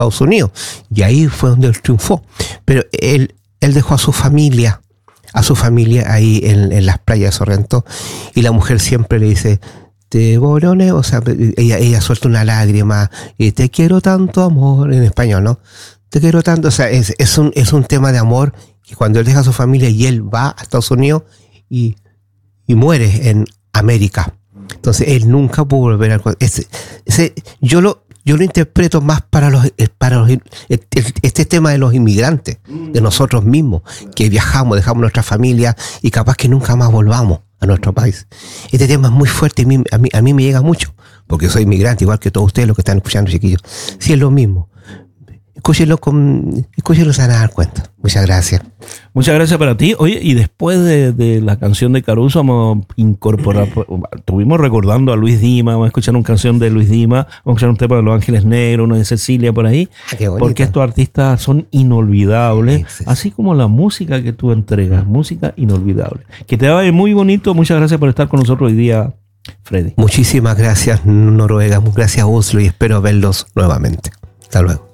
Estados Unidos. Y ahí fue donde él triunfó. Pero él dejó a su familia ahí en las playas de Sorrento, y la mujer siempre le dice, te borone, o sea, ella suelta una lágrima, y te quiero tanto, amor, en español, ¿no? Te quiero tanto, o sea, es un tema de amor, que cuando él deja a su familia y él va a Estados Unidos y muere en América. Entonces él nunca pudo volver al... Yo lo interpreto más para este tema de los inmigrantes, de nosotros mismos, que viajamos, dejamos nuestra familia y capaz que nunca más volvamos a nuestro país. Este tema es muy fuerte y a mí me llega mucho, porque soy inmigrante, igual que todos ustedes los que están escuchando, chiquillos. Sí, es lo mismo. Escúchenlo, se van a dar cuenta. Muchas gracias. Muchas gracias para ti. Oye, y después de la canción de Caruso, vamos a incorporar, estuvimos recordando a Luis Dima, vamos a escuchar una canción de Luis Dima, vamos a escuchar un tema de Los Ángeles Negros, uno de Cecilia por ahí, porque estos artistas son inolvidables, sí. Así como la música que tú entregas, música inolvidable. Que te vaya muy bonito. Muchas gracias por estar con nosotros hoy día, Freddy. Muchísimas gracias, Noruega, gracias, Oslo, y espero verlos nuevamente. Hasta luego.